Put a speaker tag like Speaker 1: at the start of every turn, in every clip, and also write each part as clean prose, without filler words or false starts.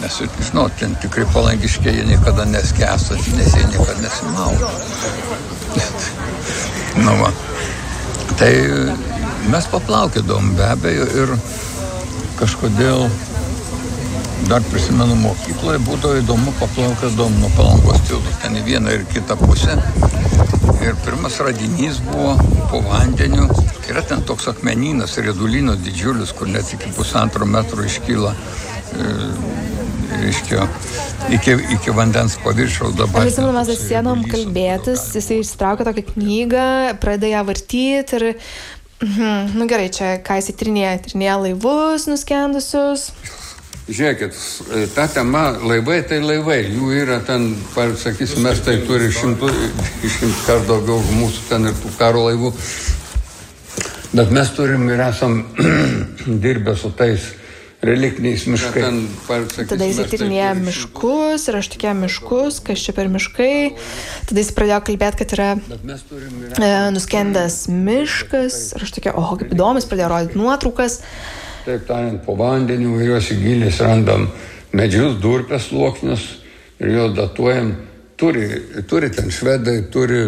Speaker 1: Nes, žinot, ten tikrai palangiškiai jie niekada neskęsta, nes jie niekada nesimaudo. Nu va. Tai mes paplaukėdom be abejo ir kažkodėl dar prisimenu mokykloje būdavo įdomu paplaukėdom nuo Palangos tilto, ten į vieną ir kitą pusę. Ir pirmas radinys buvo po vandeniu. Yra ten toks akmenynas, riedulynas didžiulis, kur net iki 1,5 metro iškyla, reiškia, iki vandens paviršiaus dabar.
Speaker 2: Aš prisimenu, mes atsisėdom kalbėtis, jisai išsitraukė tokią knygą, pradėjo ją vartyti ir, nu gerai, čia ką jisai tyrinėja laivus nuskendusius.
Speaker 1: Žiūrėkit, ta tema laivai, tai laivai, jų yra ten, sakysim, mes tai turi 100 kart daugiau mūsų ten ir tų karo laivų, bet mes turim ir esam dirbę su tais reliktiniais miškai.
Speaker 2: Tada jis tyrinėja miškus ir aš tikėjau miškus, kas čia per miškai, tada jis pradėjo kalbėti, kad yra nuskendęs miškas ir aš tikėjau, oho, kaip įdomus, pradėjo rodyti nuotraukas.
Speaker 1: Taip tariant, po vandeniu įvairiuose gyliais randam medžius, durpės sluoksnius ir juos datuojam. Turi ten švedai, turi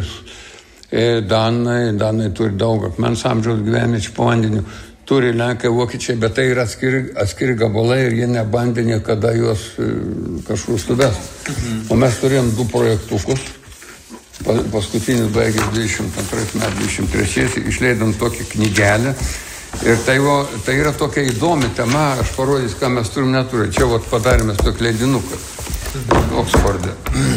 Speaker 1: danai turi daug akmens amžiaus gyvenviečių po vandeniu, turi lenkai, vokiečiai, bet tai yra atskiri gabalai ir jie nebandė niekada juos kažkur suvesti. O mes turėjom 2 projektukus, paskutinis baigęs 22 metų, 23, išleidom tokį knygelę. Ir tai yra tokia įdomi tema, aš parodysiu, ką mes turim neturime. Čia padarėme tokį leidinuką Oksforde.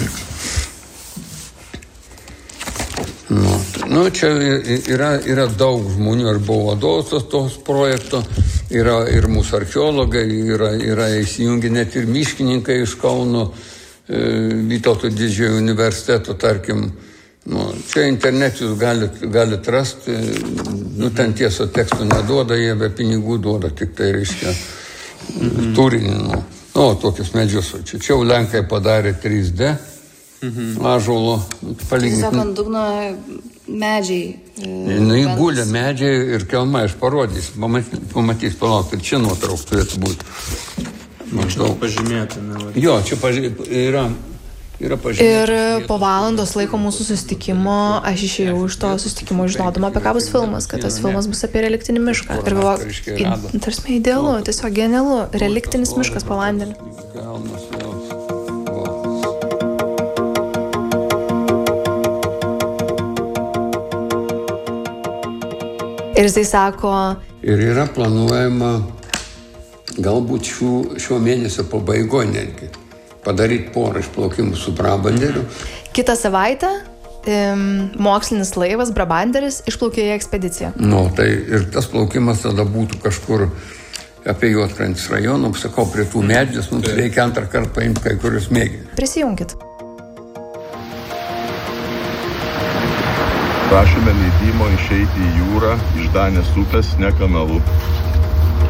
Speaker 1: Nu, čia yra daug žmonių ir buvo vadovas tos projekto, yra ir mūsų archeologai, yra įsijungi net ir miškininkai iš Kauno, Vytauto didžiojo universiteto, tarkim. Čia internetu jūs galit rasti, ten tiesa tekstų neduoda, jie be pinigų duoda, tik tai reiškia turinį. Tokius medžius. Čia jau Lenkai padarė 3D ąžuolo.
Speaker 3: Tiesiog ant dugno medžiai.
Speaker 1: Įgulė medžiai ir kelmai, aš parodysiu, pamatys, palauk, ir čia nuotrauk turėtų būti.
Speaker 4: Maždaug pažymėta.
Speaker 1: Jo, čia yra pažymėta.
Speaker 2: Ir po valandos laiko mūsų susitikimo aš išėjau iš to susitikimo žinodama, apie ką bus filmas, kad tas filmas bus apie reliktinį mišką. Ir galvoju, tarsi idealu, tiesiog genialu, reliktinis miškas po vandeniu. Ir jisai sako...
Speaker 1: Ir yra planuojama galbūt šio mėnesio pabaigoje netgi padaryti porą išplaukimų su Brabanderiu.
Speaker 2: Kitą savaitę mokslinis laivas Brabanderis išplaukė į ekspediciją.
Speaker 1: Tai ir tas plaukimas tada būtų kažkur apie Juodkrantės rajoną, sakau, prie tų medžius, mums reikia antrą kartą paimti kai kurius mėginius.
Speaker 2: Prisijunkit.
Speaker 5: Prašome leidimo išeiti į jūrą iš Danės upės, ne kanalu.